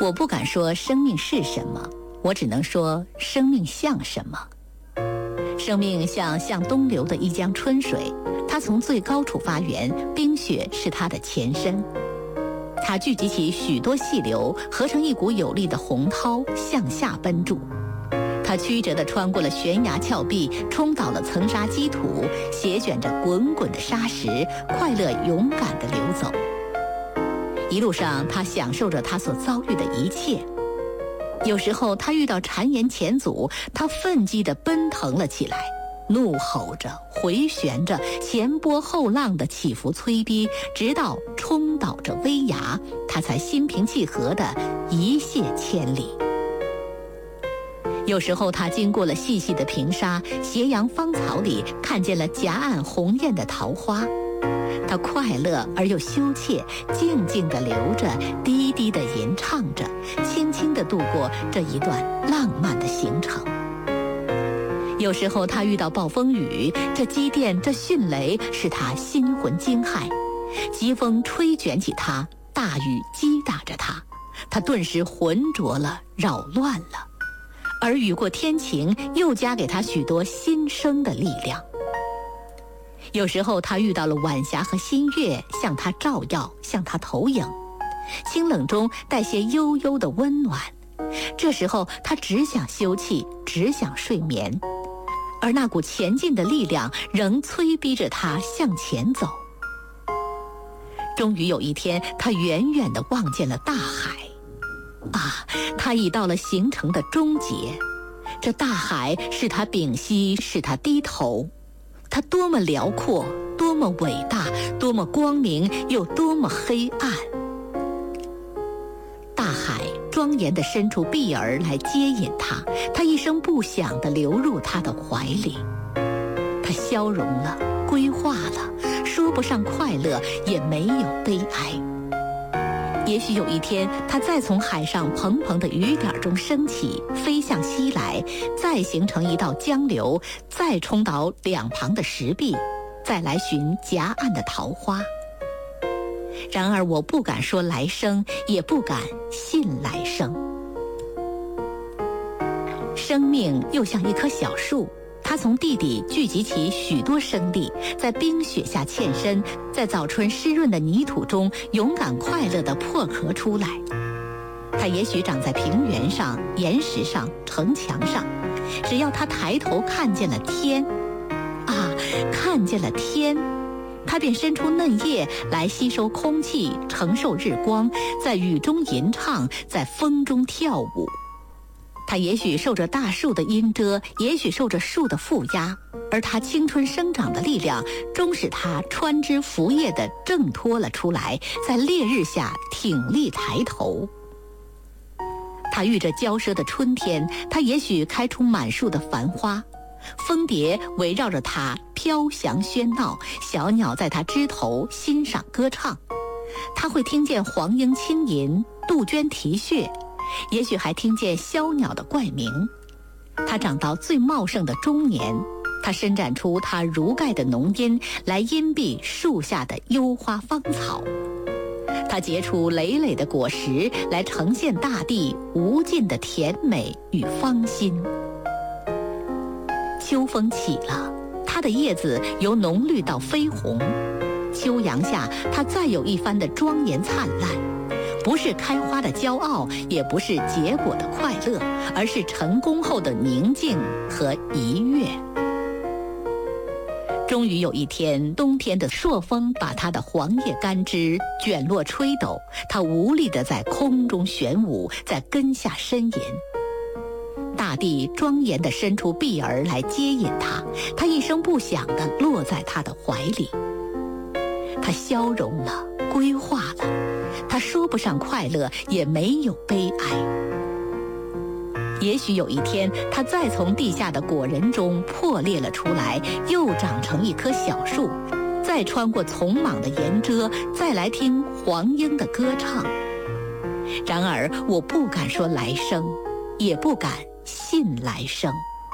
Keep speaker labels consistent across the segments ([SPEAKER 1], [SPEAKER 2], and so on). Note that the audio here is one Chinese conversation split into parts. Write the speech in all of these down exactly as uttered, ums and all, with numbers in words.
[SPEAKER 1] 我不敢说生命是什么，我只能说生命像什么。生命像向东流的一江春水，它从最高处发源，冰雪是它的前身。它聚集起许多细流，合成一股有力的洪涛，向下奔注。它曲折地穿过了悬崖峭壁，冲倒了层沙积土，携卷着滚滚的沙石，快乐勇敢地流走。一路上，他享受着他所遭遇的一切。有时候，他遇到谗言险阻，他奋激地奔腾了起来，怒吼着，回旋着，前波后浪地起伏催逼，直到冲倒着危崖，他才心平气和地一泻千里。有时候，他经过了细细的平沙，斜阳芳草里看见了夹岸红艳的桃花，他快乐而又羞怯，静静地流着，低低地吟唱着，轻轻地度过这一段浪漫的行程。有时候他遇到暴风雨，这激电，这迅雷，使他心魂惊骇，疾风吹卷起他，大雨击打着他，他顿时浑浊了，扰乱了。而雨过天晴，又加给他许多新生的力量。有时候他遇到了晚霞和新月，向他照耀，向他投影，清冷中带些悠悠的温暖。这时候他只想休憩，只想睡眠，而那股前进的力量仍催逼着他向前走。终于有一天，他远远地望见了大海。啊，他已到了行程的终结。这大海使他屏息，使他低头。它多么辽阔，多么伟大，多么光明，又多么黑暗。大海庄严地伸出臂儿来接引他，他一声不响地流入他的怀里。他消融了，归化了，说不上快乐，也没有悲哀。也许有一天，他再从海上蓬蓬的雨点中升起，飞向西来，再形成一道江流，再冲倒两旁的石壁，再来寻夹岸的桃花。然而我不敢说来生，也不敢信来生。生命又像一棵小树，它从地底聚集起许多生力，在冰雪下欠身，在早春湿润的泥土中勇敢快乐地破壳出来。它也许长在平原上、岩石上、城墙上，只要它抬头看见了天，啊，看见了天，它便伸出嫩叶来吸收空气，承受日光，在雨中吟唱，在风中跳舞。它也许受着大树的阴遮，也许受着树的负压，而它青春生长的力量终使它穿枝拂叶地挣脱了出来，在烈日下挺立抬头。它遇着骄奢的春天，它也许开出满树的繁花，蜂蝶围绕着它飘翔喧闹，小鸟在它枝头欣赏歌唱。它会听见黄莺轻吟，杜鹃啼血，也许还听见枭鸟的怪鸣。它长到最茂盛的中年，它伸展出它如盖的浓荫来荫蔽树下的幽花芳草。它结出累累的果实来呈现大地无尽的甜美与芳心。秋风起了，它的叶子由浓绿到绯红。秋阳下，它再有一番的庄严灿烂，不是开花的骄傲，也不是结果的快乐，而是成功后的宁静和愉悦。终于有一天，冬天的朔风把它的黄叶干枝卷落吹抖，它无力地在空中旋舞，在根下呻吟。大地庄严地伸出臂儿来接引它，它一声不响地落在它的怀里。它消融了，归化了，它说不上快乐，也没有悲哀。也许有一天，它再从地下的果仁中破裂了出来，又长成一棵小树，再穿过丛莽的岩遮，再来听黄莺的歌唱。然而我不敢说来生，也不敢信来生。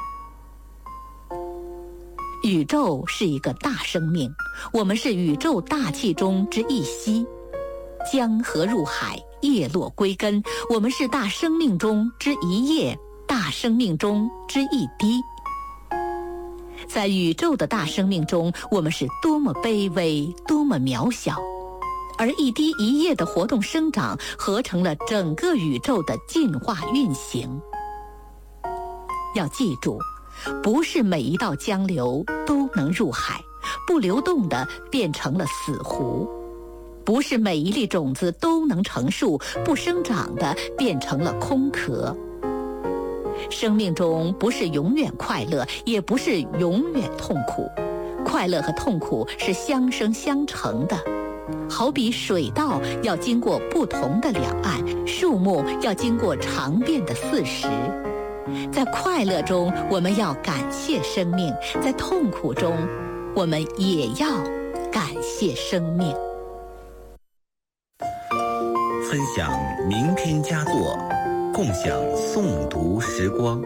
[SPEAKER 1] 宇宙是一个大生命，我们是宇宙大气中之一息。 江河入海，叶落归根，我们是大生命中之一叶，大生命中之一滴。在宇宙的大生命中，我们是多么卑微，多么渺小，而一滴一叶的活动生长，合成了整个宇宙的进化运行。要记住，不是每一道江流都能入海，不流动的变成了死湖；不是每一粒种子都能成树，不生长的变成了空壳。生命中不是永远快乐，也不是永远痛苦，快乐和痛苦是相生相成的。好比水道要经过不同的两岸，树木要经过长变的四时。在快乐中，我们要感谢生命；在痛苦中，我们也要感谢生命。
[SPEAKER 2] 分享名篇佳作，共享诵读时光。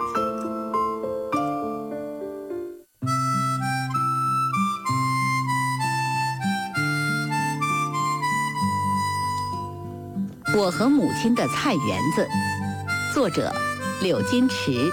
[SPEAKER 1] 我和母亲的菜园子，作者柳金池。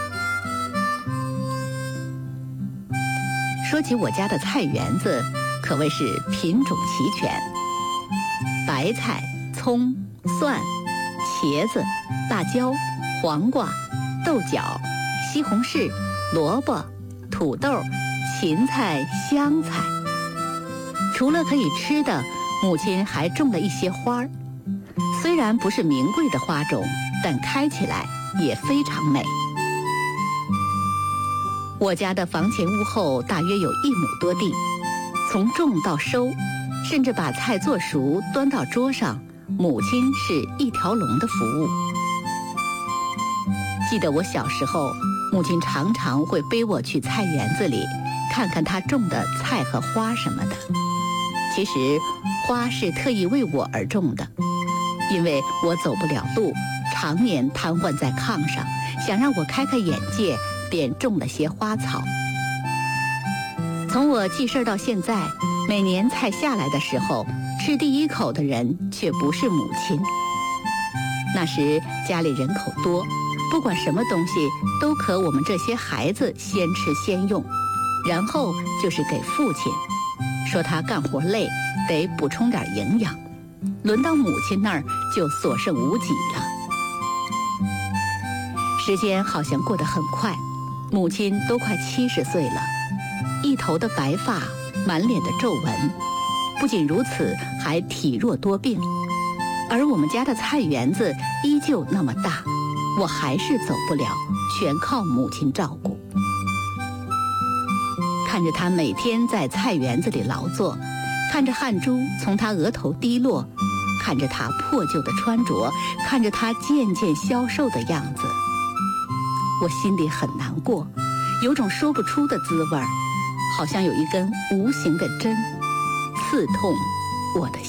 [SPEAKER 1] 说起我家的菜园子，可谓是品种齐全，白菜、葱、蒜、茄子、辣椒、黄瓜、豆角、西红柿、萝卜、土豆、芹菜、香菜。除了可以吃的，母亲还种了一些花儿。虽然不是名贵的花种，但开起来也非常美。我家的房前屋后大约有一亩多地，从种到收，甚至把菜做熟端到桌上，母亲是一条龙的服务。记得我小时候，母亲常常会背我去菜园子里，看看她种的菜和花什么的。其实花是特意为我而种的，因为我走不了路，常年瘫痪在炕上，想让我开开眼界，便种了些花草。从我记事到现在，每年菜下来的时候，吃第一口的人却不是母亲。那时家里人口多，不管什么东西都可我们这些孩子先吃先用，然后就是给父亲，说他干活累，得补充点营养。轮到母亲那儿就所剩无几了。时间好像过得很快，母亲都快七十岁了，一头的白发，满脸的皱纹。不仅如此，还体弱多病。而我们家的菜园子依旧那么大，我还是走不了，全靠母亲照顾。看着她每天在菜园子里劳作，看着汗珠从她额头滴落，看着她破旧的穿着，看着她渐渐消瘦的样子，我心里很难过，有种说不出的滋味儿，好像有一根无形的针刺痛我的